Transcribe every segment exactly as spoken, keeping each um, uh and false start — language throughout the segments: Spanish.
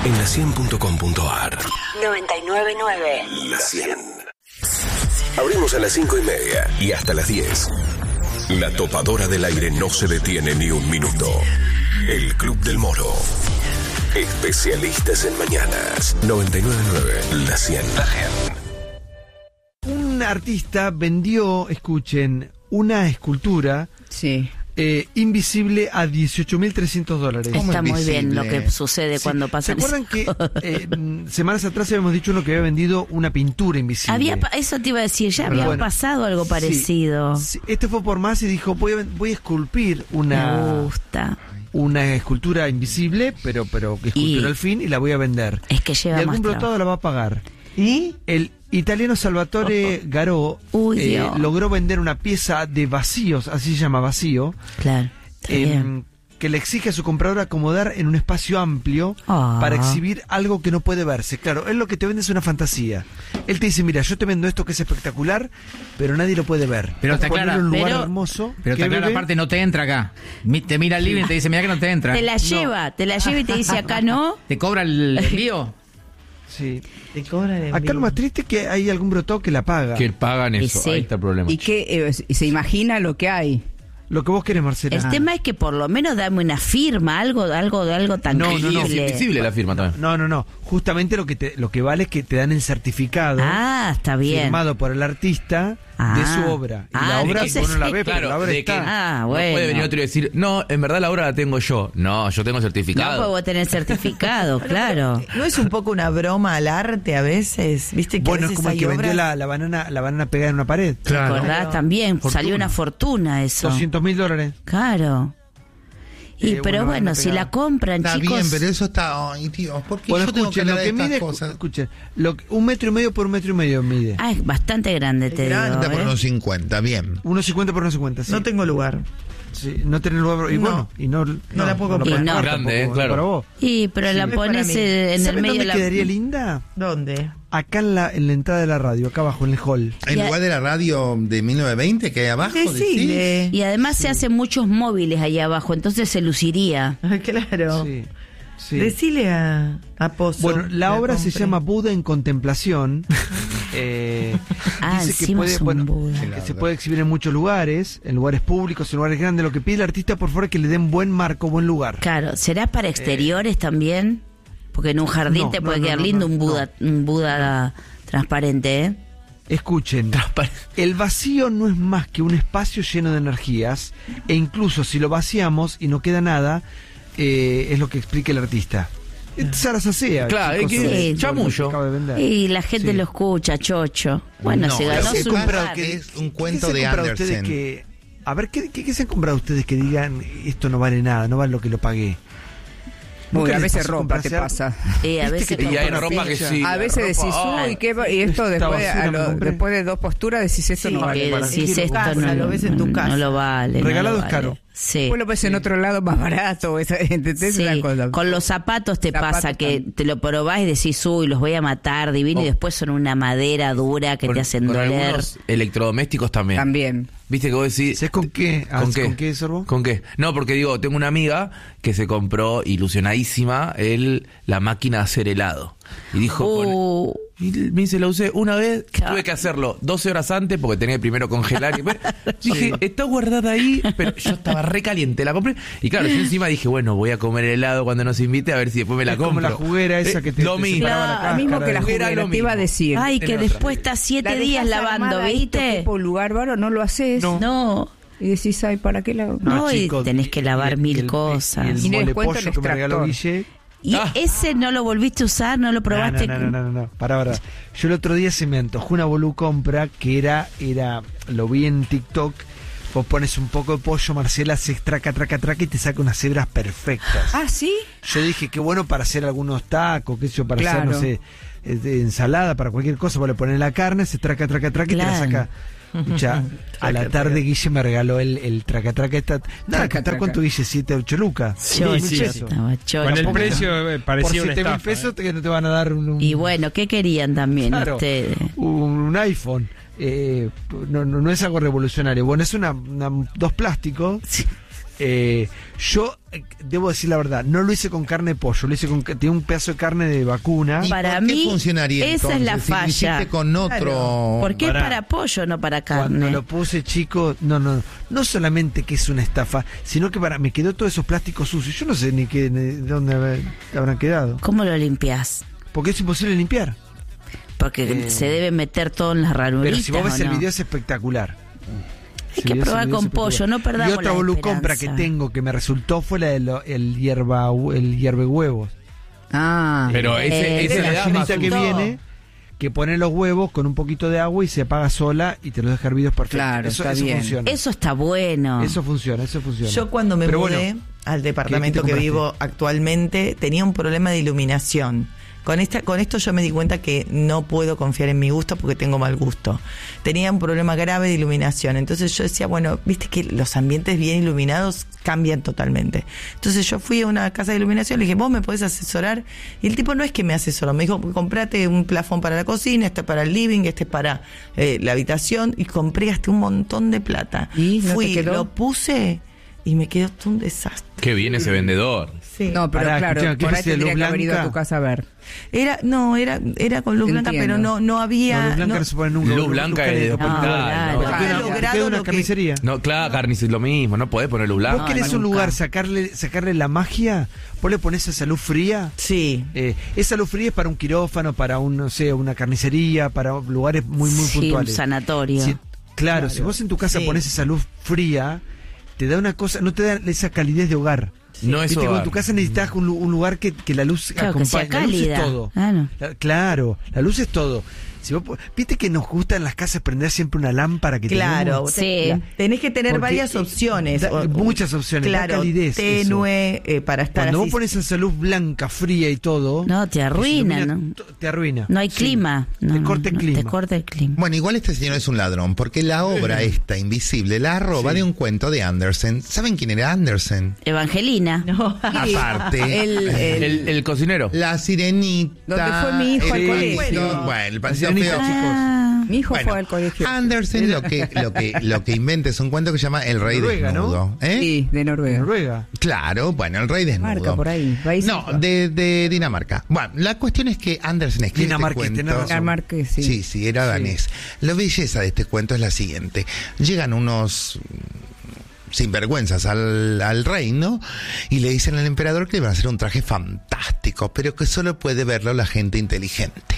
en la cien punto com punto ar. noventa y nueve punto nueve. La cien. Abrimos a las cinco y media y hasta las diez. La topadora del aire no se detiene ni un minuto. El Club del Moro. Especialistas en mañanas. noventa y nueve punto nueve. La cien. La cien. Un artista vendió, escuchen, una escultura Sí. eh, invisible a dieciocho mil trescientos dólares. Está muy invisible? bien lo que sucede Sí. cuando ¿Se pasan acuerdan esas que cosas? eh, mm, semanas atrás habíamos dicho uno que había vendido una pintura invisible? Había, pa- eso te iba a decir, ya había Bueno, pasado algo sí, parecido. sí, este fue por más y dijo, voy a, voy a esculpir Me una, gusta. una escultura invisible, pero, pero que escultura Y- al fin, y la voy a vender. Es que Y lleva más algún trabajo. brotado la va a pagar. ¿Y? El italiano Salvatore Garò Uy, eh, Dios. logró vender una pieza de vacíos, así se llama, vacío, Claro. Está eh, bien. que le exige a su comprador acomodar en un espacio amplio Ah. para exhibir algo que no puede verse. Claro, él lo que te vende es una fantasía. Él te dice, mira, yo te vendo esto que es espectacular, pero nadie lo puede ver. Pero Vos te aclara- ponelo en un lugar pero- hermoso. Pero ¿Qué, está claro, bebé? aparte no te entra acá. Mi- Te mira el living y te dice, mira que no te entra. Te la lleva, te la lleva y te dice acá no. ¿Te cobra el envío? Sí. Te cobran el Acá lo más triste es que hay algún brotado que la paga. Que pagan Y eso, sí. ahí está el problema. ¿Y qué? Eh, se imagina lo que hay. Lo que vos querés, Marcela. El tema es que por lo menos dame una firma, algo, algo, algo tan No, no, Y no. es invisible la firma también. No, no, no. Justamente lo que te, lo que vale es que te dan el certificado Ah, está bien. firmado por el artista Ah. de su obra. Y Ah, la obra entonces vos no la sí. ves, pero Claro, la obra de que está. Ah, no bueno. puede venir otro y decir, no, en verdad la obra la tengo yo. No, yo tengo No certificado. puedo tener certificado, claro. ¿No es un poco una broma al arte a veces? ¿Viste que Bueno, a es veces como el hay que vendió obras? la, la banana la banana pegada en una pared. Claro. ¿Recordás? También Fortuna. salió una fortuna eso. doscientos mil dólares. Claro. Y Eh, pero una bueno, banana si pegada. la compran, Está chicos. bien, pero eso está... Ay, tío, ¿por qué Bueno, yo tengo que escuchen, lo hablar de que estas mide, cosas? escuchen, lo que- un metro y medio por un metro y medio mide. Ah, es bastante grande, te digo. Está por ¿eh? unos cincuenta, bien. uno cincuenta por uno cincuenta, sí. No tengo lugar. Sí, no tenés lugar. Y No. bueno, y no, no, la puedo lo comprar. podés Y no. pagar Grande, tampoco, eh, claro. para vos. Y pero la no es para pones mí. eh, en el ¿Saben medio dónde de la... quedaría linda? ¿Dónde? Acá en la, en la entrada de la radio, acá abajo, en el hall. En Y a- lugar de la radio de mil novecientos veinte que hay abajo, decís. Decile. Y además se hacen muchos móviles allá abajo, entonces se luciría. Claro. Sí, sí. Decile a, a Pozo. Bueno, la que obra se compre. llama Buda en contemplación. eh, Ah, dice que encima puede, es un bueno, Buda. que se puede exhibir en muchos lugares, en lugares públicos, en lugares grandes. Lo que pide el artista por favor es que le den buen marco, buen lugar. Claro, ¿será para exteriores también? Porque en un jardín no, te no, puede no, quedar no, lindo no, un Buda, un Buda transparente, ¿eh? Escuchen, el vacío no es más que un espacio lleno de energías, e incluso si lo vaciamos y no queda nada, eh, es lo que explica el artista. Sara Sacea. Claro, chicos, es que- sobre- Sí. sobre lo que chamullo. acaba de vender. Y la gente Sí. lo escucha, chocho. Bueno, No, se ganó lo que su pasa lugar. es que es un ¿Qué cuento se de han comprado ustedes Andersen. que- a ver, ¿qué, qué, qué se han comprado ustedes que digan esto no vale nada, no vale lo que lo pagué? Uy, ¿Nunca a les veces pasó ropa comprarse te algo? pasa. Eh, a ¿Viste veces que Y hay compra ropa que fecha. sí. A veces ropa, decís, ay, uy, ¿qué va- y esto esta después, basura a me lo- compré. después de dos posturas decís, esto Sí, no vale Que para decís qué lo esto casa, no, lo ves en tu no casa. lo vale. no Regalado lo es caro. vale. Sí. Después lo ves en otro lado más barato. Esa, ¿entendés? Sí, Una cosa. con los zapatos te Zapatos pasa que también. te lo probás y decís, uy, los voy a matar, divino, Oh. y después son una madera dura que con- te hacen con doler. algunos electrodomésticos también. También. Viste que vos decís... ¿Sabes con qué? ¿Con qué? ¿Con qué, Sorbo? ¿Con qué? No, porque digo, tengo una amiga que se compró ilusionadísima el, la máquina de hacer helado. Y dijo, Uh, pone- y me dice, la usé una vez, Claro. tuve que hacerlo doce horas antes porque tenía que primero congelar. Y después, dije, está guardada ahí, pero yo estaba re caliente, la compré. Y claro, yo encima dije, bueno, voy a comer helado cuando nos invite a ver si después me la Es compro. como la juguera esa Eh, que te- Lo te mismo. separaba la Lo cáscara mismo que la de- juguera, Era lo te iba a mismo. decir. ay, que Tenés después otra. estás siete La días dejás lavando, armadadito, ¿viste? tipo lugar varo, no lo haces. No. No, Y decís, ay, ¿para qué la...? No, y chicos, tenés que lavar y- mil y el- cosas. Y el Y les mole cuento pollo el que me regaló extractor. Guille. y Ah. ese no lo volviste a usar, no lo probaste. No, no, no, no, no, no. Pará, pará. Yo el otro día se me antojó una Bolú compra que era, era, lo vi en TikTok. Vos pones un poco de pollo, Marcela, haces traca, traca, traca y te saca unas hebras perfectas. Ah, ¿sí? Yo dije, qué bueno para hacer algunos tacos, qué sé yo, para hacer, Claro. no sé, eh, de ensalada, para cualquier cosa. Vos le pones la carne, se traca, traca, traca y te la Claro. saca. Escucha, a la tarde Guille me regaló el, el traca, traca. Esta, nada, Traca, ¿cantar traca. cuánto Guille? ¿Siete, ocho lucas? Yo, Sí, yo sí. estaba chocho. Con el Tampoco- precio eh, Por parecía una siete mil estafa. pesos ¿eh? que no te van a dar un, un- Y bueno, ¿qué querían también claro, ustedes? un iPhone. Eh, no, no, no es algo revolucionario. Bueno, es una, una- dos plásticos. Sí. Eh, yo eh, debo decir la verdad, no lo hice con carne de pollo, lo hice con tenía un pedazo de carne de vacuna. ¿Y Para por qué mí, funcionaría esa es la entonces? Si lo falla. hiciste con otro... Porque es Pará. para pollo, no para Cuando carne. lo puse chico, no, no, no solamente que es una estafa, sino que para me quedó todos esos plásticos sucios. Yo no sé ni qué, ni de dónde haber- habrán quedado, ¿Cómo lo limpias? porque es imposible limpiar. Porque se debe meter todo en las ranuritas. Pero si vos ves ¿o el no? video es espectacular. Hay Si que ves el probar video es con pollo, espectacular. no perdamos Y otra la volucompra que esperanza. tengo que me resultó fue la del el hierba el hierve huevos. Ah, Pero ese, Eh, ese Es le la da más gallinita que uso. viene, que pone los huevos con un poquito de agua y se apaga sola y te los deja hervidos perfectos. Claro, eso, está eso bien. funciona. Eso está bueno. Eso funciona, eso funciona. Yo cuando me Pero mudé bueno, al departamento ¿qué- que qué te vivo actualmente, tenía un problema de iluminación. Con esta, con esto yo me di cuenta que no puedo confiar en mi gusto porque tengo mal gusto. Tenía un problema grave de iluminación. Entonces yo decía, bueno, viste que los ambientes bien iluminados cambian totalmente. Entonces yo fui a una casa de iluminación, le dije, ¿vos me podés asesorar? Y el tipo no es que me asesoró, me dijo, comprate un plafón para la cocina, este para el living, este para eh, la habitación. Y compré hasta un montón de plata. ¿Y no te Fui, quedó? lo puse y me quedó todo un desastre. Qué bien ese vendedor. Sí. no, pero Pará, claro, escuchá, ¿qué por ahí especie de tendría luz que haber ido a blanca? tu casa a ver. Era, no, era, era con luz blanca, Entiendo. pero no, no había. No, luz blanca no- no se pone nunca. Luz blanca cálida, es de porque- No, hospital, claro. ¿no? Te había queda una- te logrado queda una lo que- carnicería. No, claro, carnicería es lo mismo, no podés poner luz Vos blanca. querés no, un nunca. lugar, sacarle, sacarle la magia, vos le pones esa luz fría. Sí. Eh, esa luz fría es para un quirófano, para un, no sé, una carnicería, para lugares muy, muy Sí, puntuales. un sanatorio. Si- claro, si vos en tu casa Sí. pones esa luz fría, te da una cosa, no te da esa calidez de hogar. No es Viste, hogar. cuando en tu casa necesitas un, lu- un lugar que, que la luz Claro, que sea acompañe. La luz es cálida. todo. Claro. La- claro, la luz es todo. Si vos po- Viste que nos gusta en las casas prender siempre una lámpara que Claro, tenemos? Sí. tenés que tener Porque, varias eh, opciones. da- O- muchas opciones, da Claro, calidez, tenue, eh, para estar Cuando así. vos pones esa luz blanca, fría y todo. No, te que se arruina, ilumina ¿no? to- Te arruina. No hay Sí. clima. No, te no, corta el no, clima. Te corta el clima. Bueno, igual este señor es un ladrón, porque la obra esta, Invisible, la roba de un cuento de Andersen. ¿Saben quién era Andersen? Evangelina. No. Aparte, El, el- El, el cocinero. La Sirenita. Donde fue mi hijo el al cuento, colegio. Bueno, el La paseo Sirenita, feo. chicos. Ah, mi hijo Bueno, fue al colegio. Andersen lo que, lo que, lo que inventa es un cuento que se llama El Rey Noruega, ¿no? Desnudo. ¿eh? Sí, de Noruega. Noruega. Claro, bueno, El Rey Desnudo. Marca por ahí, país No, cerca. de, de Dinamarca. Bueno, la cuestión es que Andersen escribe Dinamarqués, este tenés cuento. razón. Dinamarca, sí. Sí, sí, era danés. La belleza de este cuento es la siguiente. Llegan unos sinvergüenzas al, al reino y le dicen al emperador que van a hacer un traje fantástico, pero que solo puede verlo la gente inteligente.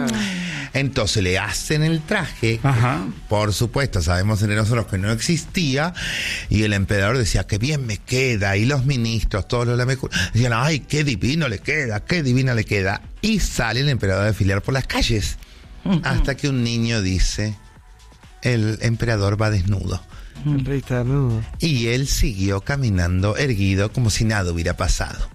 Entonces le hacen el traje, Ajá. por supuesto, sabemos entre nosotros que no existía, y el emperador decía, qué bien me queda, y los ministros, todos los lameculos, decían, ay, qué divino le queda, qué divina le queda, y sale el emperador a desfilar por las calles, hasta que un niño dice, el emperador va desnudo. El rey está desnudo. Y él siguió caminando erguido como si nada hubiera pasado.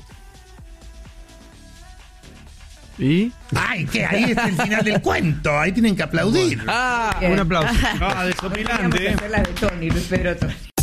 ¿Y? ¡Ay, que ahí está el final del cuento! Ahí tienen que aplaudir. Ah, Un aplauso. Ah, desopilante. Hacer la de Tony, Luis Pedro Tony.